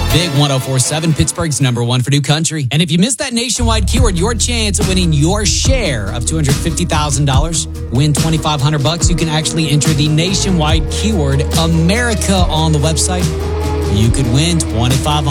Big 104.7, Pittsburgh's number one for new country. And if you missed that nationwide keyword, your chance of winning your share of $250,000, win $2,500, you can actually enter the nationwide keyword America on the website. You could win $2,500.